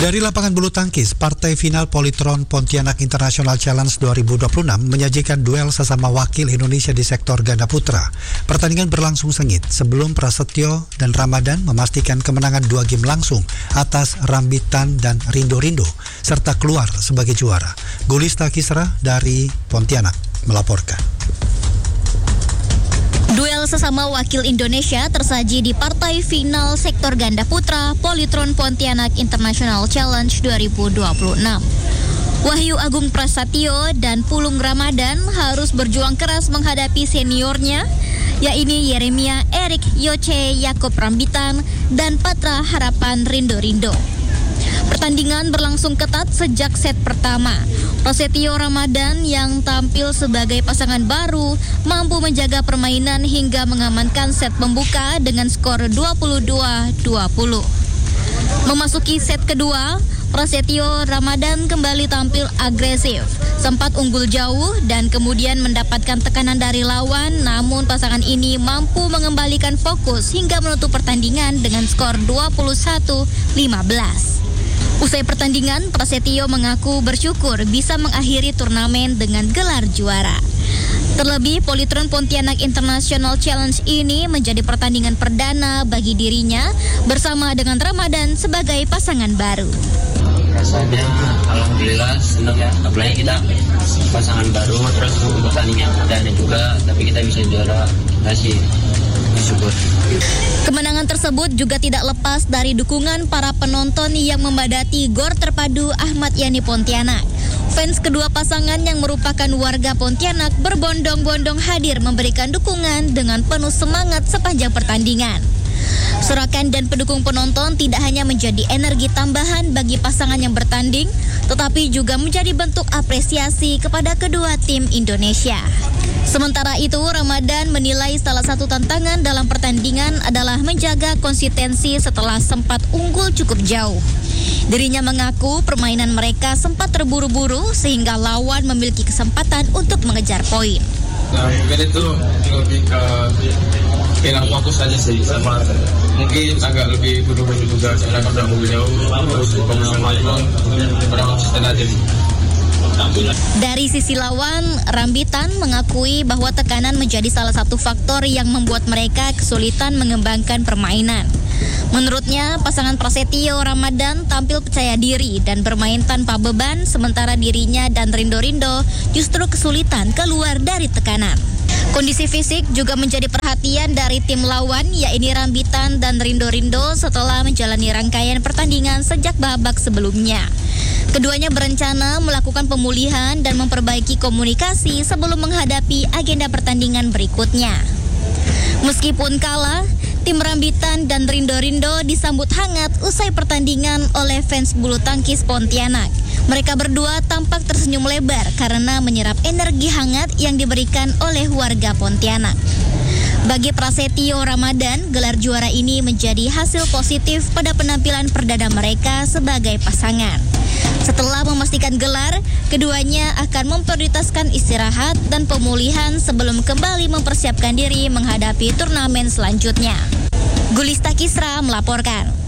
Dari lapangan bulu tangkis, partai final Polytron Pontianak International Challenge 2026 menyajikan duel sesama wakil Indonesia di sektor ganda putra. Pertandingan berlangsung sengit sebelum Prasetyo dan Ramadan memastikan kemenangan 2 game langsung atas Rambitan dan Rindo Rindo, serta keluar sebagai juara. Gulista Kisra dari Pontianak melaporkan. Duel sesama wakil Indonesia tersaji di partai final sektor ganda putra Polytron Pontianak International Challenge 2026. Wahyu Agung Prasetyo dan Pulung Ramadan harus berjuang keras menghadapi seniornya, yaitu Yeremia Erik Yoce Yakob Rambitan dan Patra Harapan Rindo Rindo. Pertandingan berlangsung ketat sejak set pertama. Prasetyo Ramadan yang tampil sebagai pasangan baru mampu menjaga permainan hingga mengamankan set pembuka dengan skor 22-20. Memasuki set kedua, Prasetyo Ramadan kembali tampil agresif, sempat unggul jauh dan kemudian mendapatkan tekanan dari lawan, namun pasangan ini mampu mengembalikan fokus hingga menutup pertandingan dengan skor 21-15. Usai pertandingan, Prasetyo mengaku bersyukur bisa mengakhiri turnamen dengan gelar juara. Terlebih, Polytron Pontianak International Challenge ini menjadi pertandingan perdana bagi dirinya bersama dengan Ramadan sebagai pasangan baru. Rasanya alhamdulillah senang ya, apalagi kita pasangan baru, terus pertandingan perdana juga, tapi kita bisa juara, kasih bersyukur. Kemenangan tersebut juga tidak lepas dari dukungan para penonton yang membadati Gor Terpadu Ahmad Yani Pontianak. Fans kedua pasangan yang merupakan warga Pontianak berbondong-bondong hadir memberikan dukungan dengan penuh semangat sepanjang pertandingan. Sorakan dan pendukung penonton tidak hanya menjadi energi tambahan bagi pasangan yang bertanding, tetapi juga menjadi bentuk apresiasi kepada kedua tim Indonesia. Sementara itu, Ramadan menilai salah satu tantangan dalam pertandingan adalah menjaga konsistensi setelah sempat unggul cukup jauh. Dirinya mengaku permainan mereka sempat terburu-buru sehingga lawan memiliki kesempatan untuk mengejar poin. Nah, mungkin itu lebih ke hilang fokus aja sih, sama mungkin agak lebih buru-buru juga karena udah unggul jauh, terus fokus kurang konsisten aja sih. Dari sisi lawan, Rambitan mengakui bahwa tekanan menjadi salah satu faktor yang membuat mereka kesulitan mengembangkan permainan. Menurutnya, pasangan Prasetyo Ramadan tampil percaya diri dan bermain tanpa beban, sementara dirinya dan Rindo Rindo justru kesulitan keluar dari tekanan. Kondisi fisik juga menjadi perhatian dari tim lawan, yaitu Rambitan dan Rindo Rindo setelah menjalani rangkaian pertandingan sejak babak sebelumnya. Keduanya berencana melakukan pemulihan dan memperbaiki komunikasi sebelum menghadapi agenda pertandingan berikutnya. Meskipun kalah, tim Rambitan dan Rindo Rindo disambut hangat usai pertandingan oleh fans bulu tangkis Pontianak. Mereka berdua tampak tersenyum lebar karena menyerap energi hangat yang diberikan oleh warga Pontianak. Bagi Prasetyo Ramadan, gelar juara ini menjadi hasil positif pada penampilan perdana mereka sebagai pasangan. Setelah memastikan gelar, keduanya akan memprioritaskan istirahat dan pemulihan sebelum kembali mempersiapkan diri menghadapi turnamen selanjutnya. Gulista Kisra melaporkan.